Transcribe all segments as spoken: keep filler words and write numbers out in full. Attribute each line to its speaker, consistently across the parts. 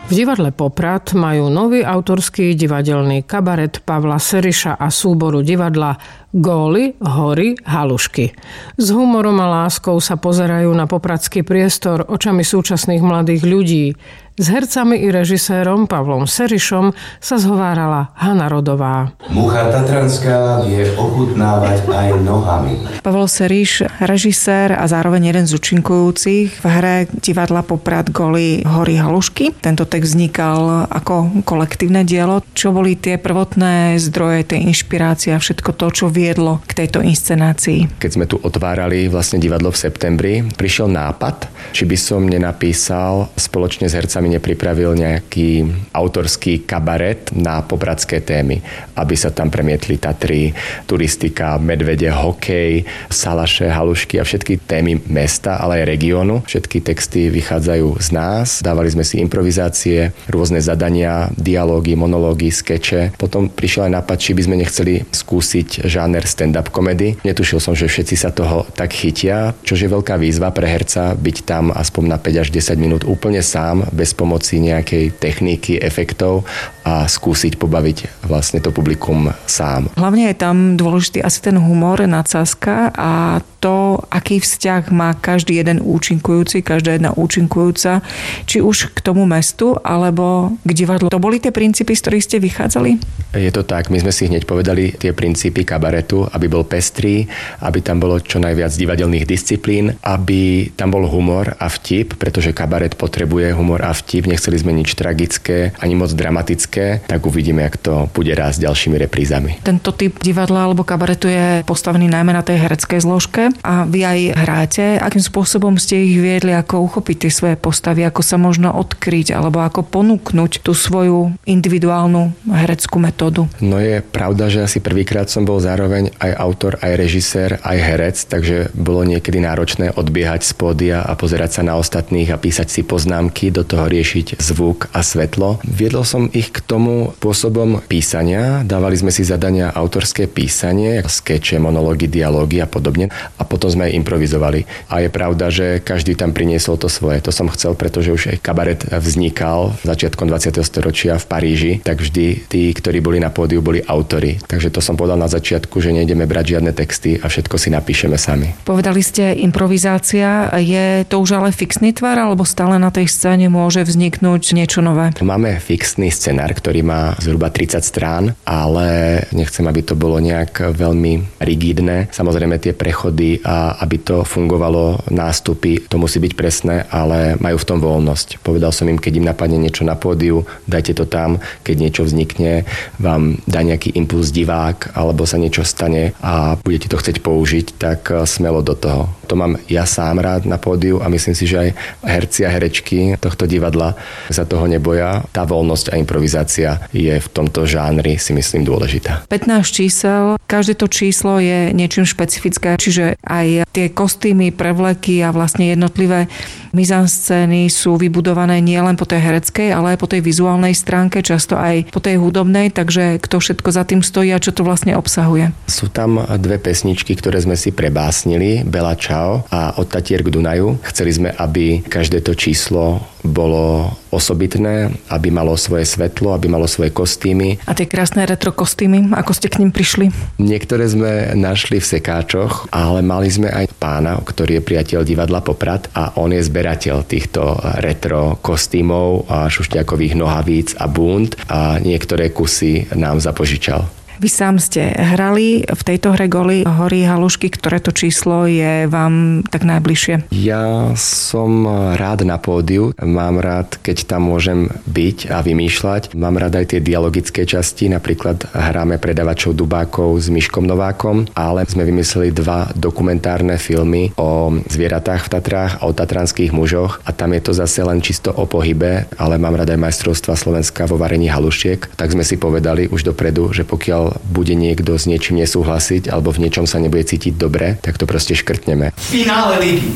Speaker 1: V divadle Poprad majú nový autorský divadelný kabaret Pavla Seriša a súboru divadla Góly, hory, halušky. S humorom a láskou sa pozerajú na popradský priestor očami súčasných mladých ľudí. S hercami i režisérom Pavlom Serišom sa zhovárala Hana Rodová.
Speaker 2: Mucha tatranská vie ochutnávať aj nohami.
Speaker 3: Pavol Seriš, režisér a zároveň jeden z účinkujúcich v hre divadla Poprad Góly, hory, halušky. Tento text vznikal ako kolektívne dielo. Čo boli tie prvotné zdroje, tej inšpirácie a všetko to, čo viedlo k tejto inscenácii?
Speaker 4: Keď sme tu otvárali vlastne divadlo v septembri, prišiel nápad, či by som nenapísal spoločne s hercami nepripravil nejaký autorský kabaret na popradské témy, aby sa tam premietli Tatry, turistika, medvede, hokej, salaše, halušky a všetky témy mesta, ale aj regiónu. Všetky texty vychádzajú z nás. Dávali sme si improvizácie, rôzne zadania, dialógy, monológy, skeče. Potom prišiel aj nápad, či by sme nechceli skúsiť žáner stand-up komedy. Netušil som, že všetci sa toho tak chytia, čo je veľká výzva pre herca byť tam aspoň na päť až desať minút úplne sám, bez pomoci nejakej techniky, efektov a skúsiť pobaviť vlastne to publikum sám.
Speaker 3: Hlavne je tam dôležitý asi ten humor, nadsázka a to, aký vzťah má každý jeden účinkujúci, každá jedna účinkujúca, či už k tomu mestu, alebo k divadlu. To boli tie princípy, z ktorých ste vychádzali?
Speaker 4: Je to tak. My sme si hneď povedali tie princípy kabaretu, aby bol pestrý, aby tam bolo čo najviac divadelných disciplín, aby tam bol humor a vtip, pretože kabaret potrebuje humor a vtip. Nechceli sme nič tragické, ani moc dramatické, tak uvidíme, jak to bude rásť ďalšími reprízami.
Speaker 3: Tento typ divadla alebo kabaretu je postavený najmä na tej hereckej zložke a vy aj hráte. Akým spôsobom ste ich viedli, ako uchopiť tie svoje postavy, ako sa možno odkryť alebo ako ponúknuť tú svoju individuálnu hereckú metódu?
Speaker 4: No je pravda, že asi prvýkrát som bol zároveň aj autor, aj režisér, aj herec, takže bolo niekedy náročné odbiehať z pódia a pozerať sa na ostatných a písať si poznámky, do toho riešiť zvuk a svetlo. Viedol som ich k tomu spôsobom písania, dávali sme si zadania autorské písanie, skeče, monológy, dialógy a podobne a potom sme aj improvizovali. A je pravda, že každý tam priniesol to svoje. To som chcel, pretože už aj kabaret vznikal začiatkom dvadsiateho storočia v Paríži, tak vždy tí, ktorí boli na pódiu, boli autori. Takže to som povedal na začiatku, že nejdeme brať žiadne texty a všetko si napíšeme sami.
Speaker 3: Povedali ste improvizácia, je to už ale fixný tvar, alebo stále na tej scéne môže vzniknúť niečo nové?
Speaker 4: Máme fixný scenár, ktorý má zhruba tridsať strán, ale nechcem, aby to bolo nejak veľmi rigidné. Samozrejme tie prechody a aby to fungovalo, nástupy, to musí byť presné, ale majú v tom voľnosť. Povedal som im, keď im napadne niečo na pódiu, dajte to tam, keď niečo vznikne, vám dá nejaký impuls divák, alebo sa niečo stane a budete to chcieť použiť, tak smelo do toho. To mám ja sám rád na pódiu a myslím si, že aj herci a herečky tohto divadla sa toho neboja. Tá voľnosť a improvizácia je v tomto žánri, si myslím, dôležitá.
Speaker 3: pätnásť čísel, každé to číslo je niečím špecifické, čiže aj tie kostýmy, prevleky a vlastne jednotlivé mizanscény sú vybudované nielen po tej hereckej, ale aj po tej vizuálnej stránke, často aj po tej hudobnej, takže kto všetko za tým stojí a čo to vlastne obsahuje?
Speaker 4: Sú tam dve pesničky, ktoré sme si prebásnili, Bela Čau a Od Tatier k Dunaju. Chceli sme, aby každé to číslo bolo osobitné, aby malo svoje svetlo, aby malo svoje kostýmy.
Speaker 3: A tie krásne retro kostýmy, ako ste k nim prišli?
Speaker 4: Niektoré sme našli v sekáčoch, ale mali sme aj pána, ktorý je priateľ divadla Poprad a on je zberateľ týchto retro kostýmov a šušťakových nohavíc a bund a niektoré kusy nám zapožičal.
Speaker 3: Vy sám ste hrali v tejto hre Góly, hory, halušky, ktoré to číslo je vám tak najbližšie?
Speaker 4: Ja som rád na pódiu, mám rád, keď tam môžem byť a vymýšľať. Mám rád aj tie dialogické časti, napríklad hráme Predavačov Dubákov s Miškom Novákom, ale sme vymysleli dva dokumentárne filmy o zvieratách v Tatrách a o tatranských mužoch a tam je to zase len čisto o pohybe, ale mám rád aj majstrovstva Slovenska vo varení halušiek. Tak sme si povedali už dopredu, že pokiaľ bude niekto s niečím nesúhlasiť alebo v niečom sa nebude cítiť dobre, tak to proste škrtneme.
Speaker 2: V finále ligy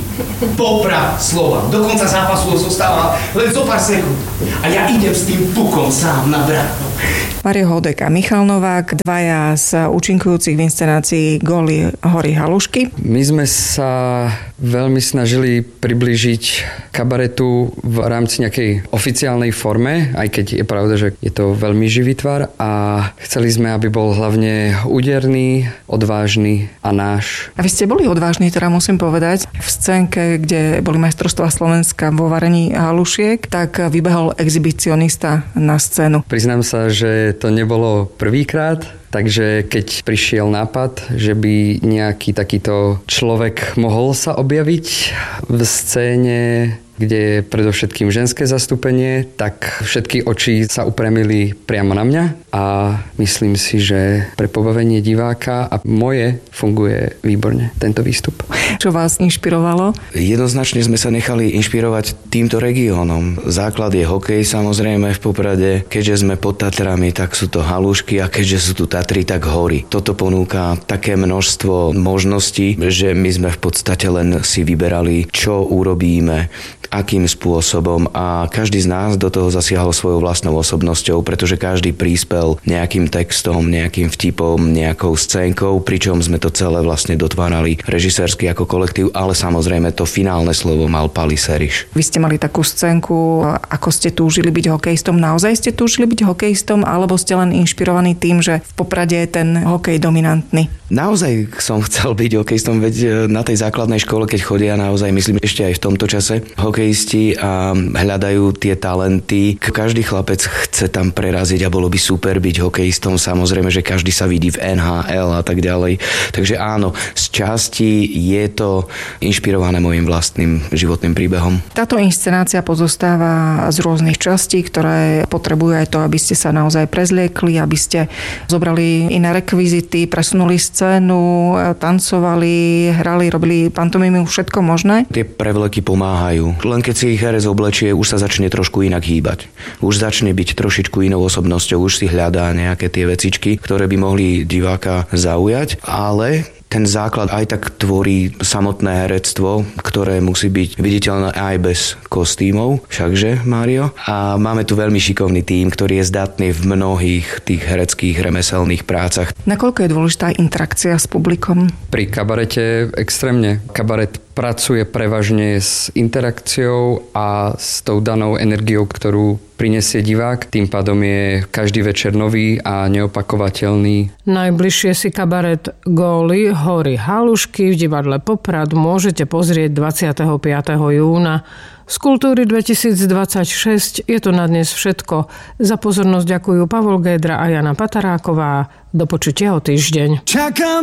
Speaker 2: Poprad Slovan. Do konca zápasu zostáva len zo pár sekúnd. A ja idem s tým pukom sám na bránu.
Speaker 3: Mário Houdek a Michal Novák, dvaja z účinkujúcich v inscenácii Góly, hory, halušky.
Speaker 5: My sme sa veľmi snažili priblížiť kabaretu v rámci nejakej oficiálnej forme, aj keď je pravda, že je to veľmi živý tvar a chceli sme, aby bol hlavne úderný, odvážny a náš.
Speaker 3: A vy ste boli odvážni, teda musím povedať. V scénke, kde boli majstrovstvá Slovenska vo varení halušiek, tak vybehol exhibicionista na scénu.
Speaker 5: Priznám sa, že to nebolo prvýkrát, takže keď prišiel nápad, že by nejaký takýto človek mohol sa objaviť v scéne, kde je predovšetkým ženské zastúpenie, tak všetky oči sa upremili priamo na mňa a myslím si, že pre pobavenie diváka a moje funguje výborne tento výstup.
Speaker 3: Čo vás inšpirovalo?
Speaker 2: Jednoznačne sme sa nechali inšpirovať týmto regiónom. Základ je hokej samozrejme v Poprade. Keďže sme pod Tatrami, tak sú to halušky a keďže sú tu Tatry, tak hory. Toto ponúka také množstvo možností, že my sme v podstate len si vyberali, čo urobíme, akým spôsobom a každý z nás do toho zasiahol svojou vlastnou osobnosťou, pretože každý prispel nejakým textom, nejakým vtipom, nejakou scénkou, pričom sme to celé vlastne dotvárali režisérsky ako kolektív, ale samozrejme to finálne slovo mal Pali Seriš.
Speaker 3: Vy ste mali takú scénku, ako ste túžili byť hokejistom. Naozaj ste túžili byť hokejistom, alebo ste len inšpirovaní tým, že v Poprade je ten hokej dominantný?
Speaker 2: Naozaj som chcel byť hokejistom, veď na tej základnej škole, keď chodia naozaj, myslím ešte aj v tomto čase, hokejisti a hľadajú tie talenty. Každý chlapec chce tam preraziť a bolo by super byť hokejistom. Samozrejme, že každý sa vidí v en há el a tak ďalej. Takže áno, z časti je to inšpirované mojim vlastným životným príbehom.
Speaker 3: Táto inscenácia pozostáva z rôznych častí, ktoré potrebujú aj to, aby ste sa naozaj prezliekli, aby ste zobrali iné rekvizity, presunuli scénu, tancovali, hrali, robili pantomimu, všetko možné.
Speaker 2: Tie prevleky pomáhajú. Len keď si ich herec oblečie, už sa začne trošku inak hýbať. Už začne byť trošičku inou osobnosťou, už si hľadá nejaké tie vecičky, ktoré by mohli diváka zaujať, ale ten základ aj tak tvorí samotné herectvo, ktoré musí byť viditeľné aj bez kostýmov, všakže, Mário? A máme tu veľmi šikovný tím, ktorý je zdatný v mnohých tých hereckých remeselných prácach.
Speaker 3: Nakoľko je dôležitá interakcia s publikom?
Speaker 5: Pri kabarete extrémne. Kabaret pracuje prevažne s interakciou a s tou danou energiou, ktorú prinesie divák. Tým pádom je každý večer nový a neopakovateľný.
Speaker 1: Najbližšie si kabaret Góly, hory, halušky v divadle Poprad môžete pozrieť dvadsiateho piateho júna. Z Kultúry dvetisícdvadsaťšesť je to na dnes všetko. Za pozornosť ďakujú Pavol Gédra a Jana Pataráková. Do počutia o týždeň. Čakám